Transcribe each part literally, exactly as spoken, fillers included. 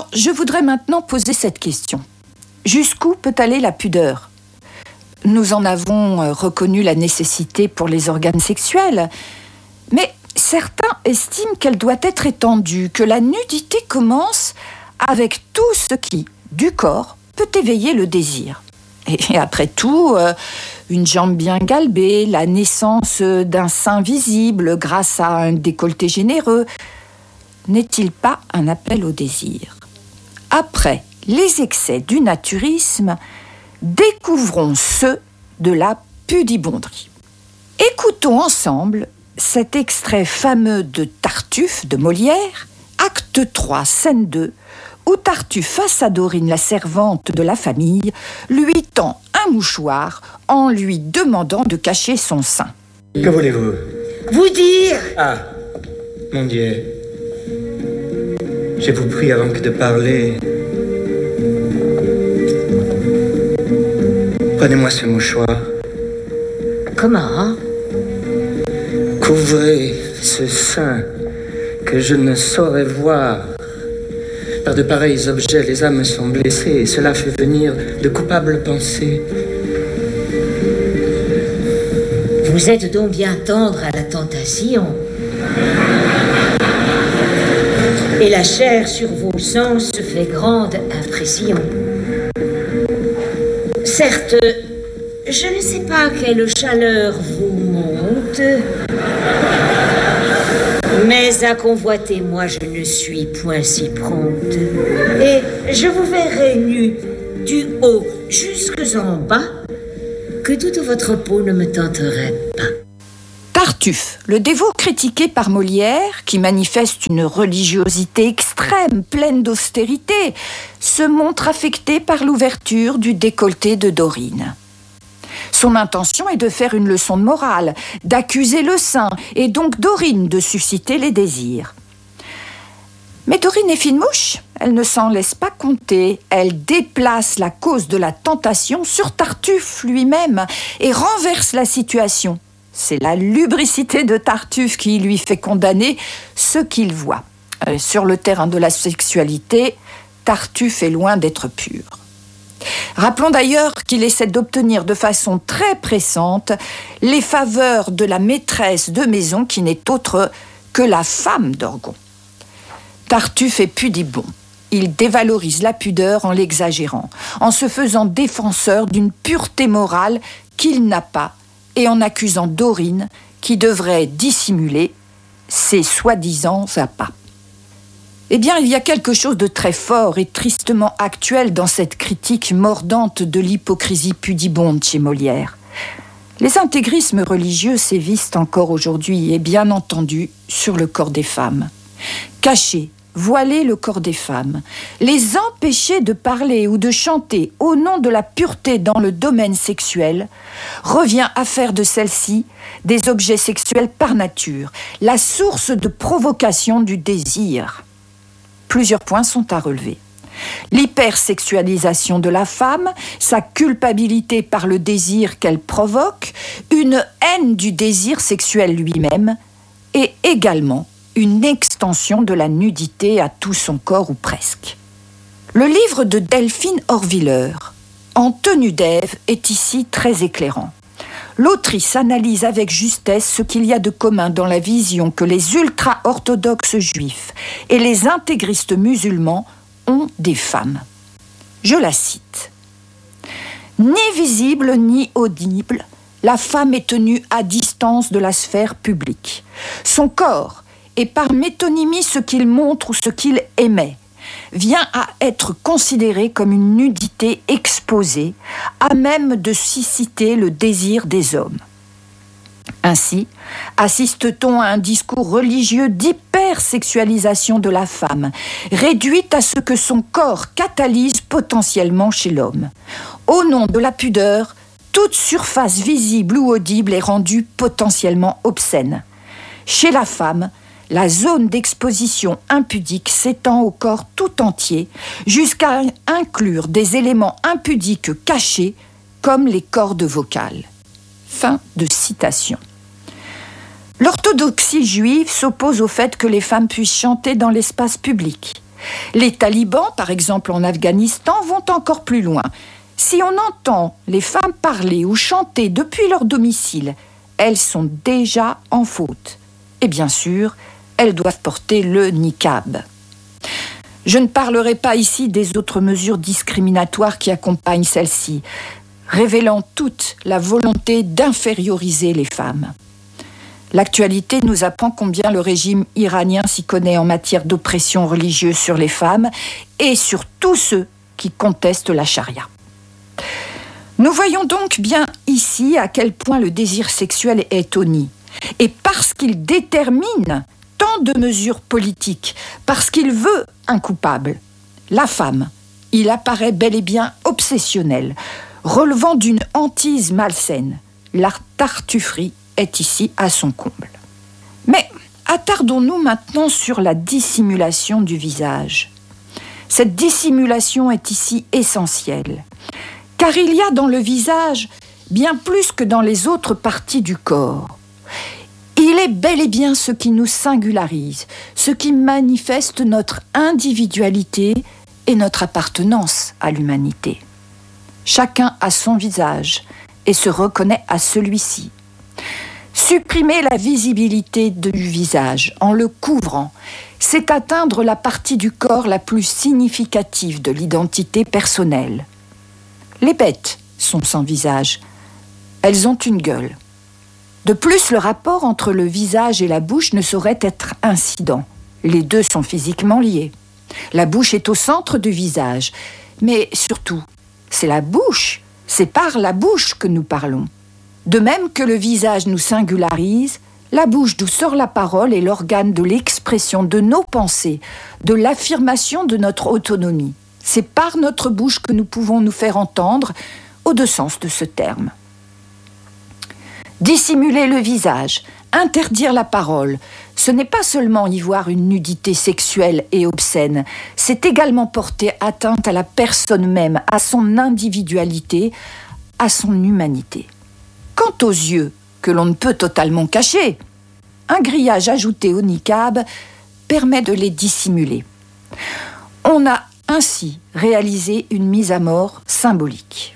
je voudrais maintenant poser cette question. Jusqu'où peut aller la pudeur ? Nous en avons reconnu la nécessité pour les organes sexuels, mais certains estiment qu'elle doit être étendue, que la nudité commence avec tout ce qui, du corps, peut éveiller le désir. Et après tout, euh, une jambe bien galbée, la naissance d'un sein visible grâce à un décolleté généreux, n'est-il pas un appel au désir ? Après les excès du naturisme, découvrons ceux de la pudibonderie. Écoutons ensemble cet extrait fameux de Tartuffe de Molière, acte trois, scène deux, où Tartuffe, face à Dorine, la servante de la famille, lui tend un mouchoir en lui demandant de cacher son sein. Que voulez-vous ? Vous dire... Ah, mon Dieu. Je vous prie avant que de parler. Prenez-moi ce mouchoir. Comment ? Couvrez ce sein que je ne saurais voir. Par de pareils objets, les âmes sont blessées et cela fait venir de coupables pensées. Vous êtes donc bien tendre à la tentation. Et la chair sur vos sens se fait grande impression. Certes, je ne sais pas quelle chaleur vous monte, mais à convoiter, moi, je ne suis point si prompte. Et je vous verrai nu, du haut jusqu'en bas, que toute votre peau ne me tenterait pas. Tartuffe, le dévot critiqué par Molière, qui manifeste une religiosité extrême, pleine d'austérité, se montre affecté par l'ouverture du décolleté de Dorine. Son intention est de faire une leçon de morale, d'accuser le sein, et donc Dorine de susciter les désirs. Mais Dorine est fine mouche, elle ne s'en laisse pas compter. Elle déplace la cause de la tentation sur Tartuffe lui-même et renverse la situation. C'est la lubricité de Tartuffe qui lui fait condamner ce qu'il voit. Euh, sur le terrain de la sexualité, Tartuffe est loin d'être pur. Rappelons d'ailleurs qu'il essaie d'obtenir de façon très pressante les faveurs de la maîtresse de maison qui n'est autre que la femme d'Orgon. Tartuffe est pudibond. Il dévalorise la pudeur en l'exagérant, en se faisant défenseur d'une pureté morale qu'il n'a pas et en accusant Dorine qui devrait dissimuler ses soi-disant appas. Eh bien, il y a quelque chose de très fort et tristement actuel dans cette critique mordante de l'hypocrisie pudibonde chez Molière. Les intégrismes religieux sévissent encore aujourd'hui et bien entendu sur le corps des femmes. Cacher, voiler le corps des femmes, les empêcher de parler ou de chanter au nom de la pureté dans le domaine sexuel, revient à faire de celles-ci des objets sexuels par nature, la source de provocation du désir. Plusieurs points sont à relever. L'hypersexualisation de la femme, sa culpabilité par le désir qu'elle provoque, une haine du désir sexuel lui-même et également une extension de la nudité à tout son corps ou presque. Le livre de Delphine Horviller, En tenue d'Ève, est ici très éclairant. L'autrice analyse avec justesse ce qu'il y a de commun dans la vision que les ultra-orthodoxes juifs et les intégristes musulmans ont des femmes. Je la cite. « Ni visible ni audible, la femme est tenue à distance de la sphère publique. Son corps, et par métonymie ce qu'il montre ou ce qu'il émet, vient à être considéré comme une nudité exposée, à même de susciter le désir des hommes. Ainsi, assiste-t-on à un discours religieux d'hypersexualisation de la femme, réduite à ce que son corps catalyse potentiellement chez l'homme. Au nom de la pudeur, toute surface visible ou audible est rendue potentiellement obscène. Chez la femme, la zone d'exposition impudique s'étend au corps tout entier, jusqu'à inclure des éléments impudiques cachés, comme les cordes vocales. » Fin de citation. L'orthodoxie juive s'oppose au fait que les femmes puissent chanter dans l'espace public. Les talibans, par exemple en Afghanistan, vont encore plus loin. Si on entend les femmes parler ou chanter depuis leur domicile, elles sont déjà en faute. Et bien sûr, elles doivent porter le niqab. Je ne parlerai pas ici des autres mesures discriminatoires qui accompagnent celles-ci, révélant toute la volonté d'inférioriser les femmes. L'actualité nous apprend combien le régime iranien s'y connaît en matière d'oppression religieuse sur les femmes et sur tous ceux qui contestent la charia. Nous voyons donc bien ici à quel point le désir sexuel est honni. Et parce qu'il détermine tant de mesures politiques, parce qu'il veut un coupable, la femme, il apparaît bel et bien obsessionnel, relevant d'une hantise malsaine. La tartufferie est ici à son comble. Mais attardons-nous maintenant sur la dissimulation du visage. Cette dissimulation est ici essentielle, car il y a dans le visage bien plus que dans les autres parties du corps. Il est bel et bien ce qui nous singularise, ce qui manifeste notre individualité et notre appartenance à l'humanité. Chacun a son visage et se reconnaît à celui-ci. Supprimer la visibilité du visage en le couvrant, c'est atteindre la partie du corps la plus significative de l'identité personnelle. Les bêtes sont sans visage. Elles ont une gueule. De plus, le rapport entre le visage et la bouche ne saurait être incident. Les deux sont physiquement liés. La bouche est au centre du visage. Mais surtout, c'est la bouche, c'est par la bouche que nous parlons. De même que le visage nous singularise, la bouche d'où sort la parole est l'organe de l'expression de nos pensées, de l'affirmation de notre autonomie. C'est par notre bouche que nous pouvons nous faire entendre, aux deux sens de ce terme. Dissimuler le visage, interdire la parole, ce n'est pas seulement y voir une nudité sexuelle et obscène, c'est également porter atteinte à la personne même, à son individualité, à son humanité. Quant aux yeux, que l'on ne peut totalement cacher, un grillage ajouté au niqab permet de les dissimuler. On a ainsi réalisé une mise à mort symbolique.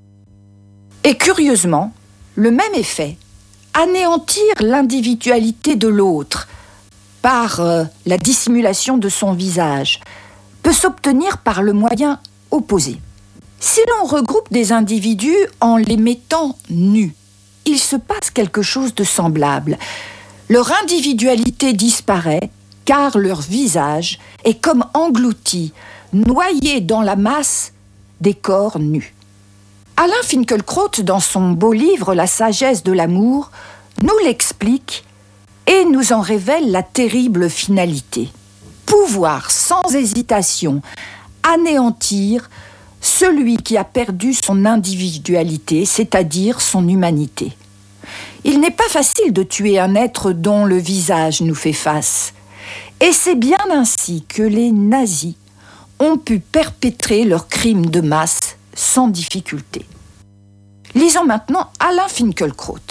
Et curieusement, le même effet, anéantir l'individualité de l'autre par euh, la dissimulation de son visage, peut s'obtenir par le moyen opposé. Si l'on regroupe des individus en les mettant nus, il se passe quelque chose de semblable. Leur individualité disparaît car leur visage est comme englouti, noyé dans la masse des corps nus. Alain Finkielkraut, dans son beau livre « La sagesse de l'amour », nous l'explique et nous en révèle la terrible finalité. Pouvoir sans hésitation anéantir celui qui a perdu son individualité, c'est-à-dire son humanité. Il n'est pas facile de tuer un être dont le visage nous fait face. Et c'est bien ainsi que les nazis ont pu perpétrer leurs crimes de masse sans difficulté. Lisons maintenant Alain Finkielkraut.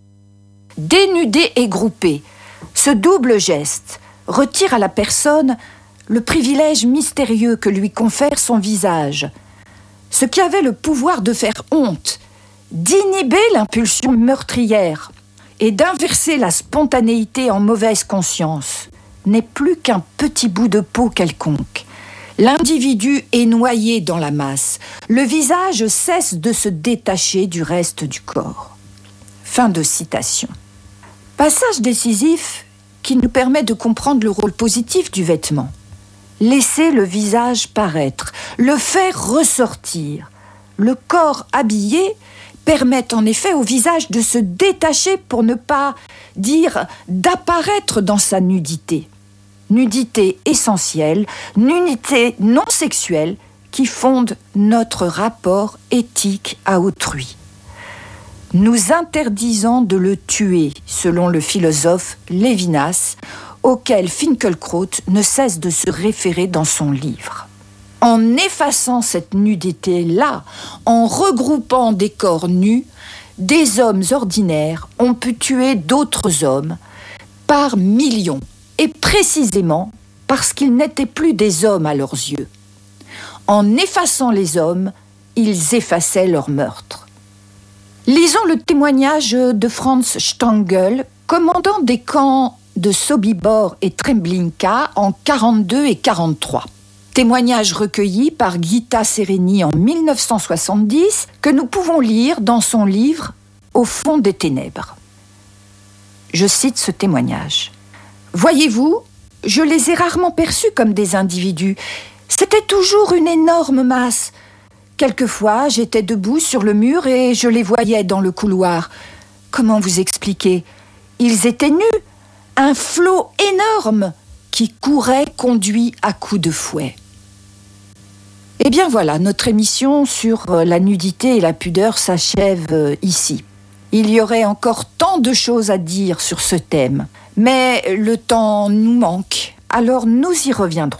Dénudé et groupé, ce double geste retire à la personne le privilège mystérieux que lui confère son visage, ce qui avait le pouvoir de faire honte, d'inhiber l'impulsion meurtrière et d'inverser la spontanéité en mauvaise conscience, n'est plus qu'un petit bout de peau quelconque. L'individu est noyé dans la masse. Le visage cesse de se détacher du reste du corps. Fin de citation. Passage décisif qui nous permet de comprendre le rôle positif du vêtement. Laisser le visage paraître, le faire ressortir. Le corps habillé permet en effet au visage de se détacher pour ne pas dire d'apparaître dans sa nudité. Nudité essentielle, nudité non sexuelle qui fonde notre rapport éthique à autrui. Nous interdisant de le tuer, selon le philosophe Lévinas, auquel Finkielkraut ne cesse de se référer dans son livre. En effaçant cette nudité-là, en regroupant des corps nus, des hommes ordinaires ont pu tuer d'autres hommes par millions, et précisément parce qu'ils n'étaient plus des hommes à leurs yeux. En effaçant les hommes, ils effaçaient leur meurtre. Lisons le témoignage de Franz Stangl, commandant des camps de Sobibor et Treblinka en quarante-deux et quarante-trois. Témoignage recueilli par Gita Sereni en mille neuf cent soixante-dix, que nous pouvons lire dans son livre « Au fond des ténèbres ». Je cite ce témoignage. « Voyez-vous, je les ai rarement perçus comme des individus. C'était toujours une énorme masse. Quelquefois, j'étais debout sur le mur et je les voyais dans le couloir. Comment vous expliquer ? Ils étaient nus, un flot énorme qui courait conduit à coups de fouet. » Eh bien voilà, notre émission sur la nudité et la pudeur s'achève ici. Il y aurait encore tant de choses à dire sur ce thème, mais le temps nous manque, alors nous y reviendrons.